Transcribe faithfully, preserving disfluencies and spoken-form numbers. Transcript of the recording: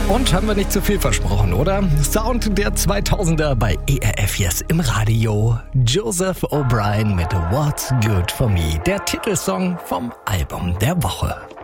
Und haben wir nicht zu viel versprochen, oder? Sound der zweitausender bei E R F Yes im Radio. Joseph O'Brien mit What's Good For Me, der Titelsong vom Album der Woche.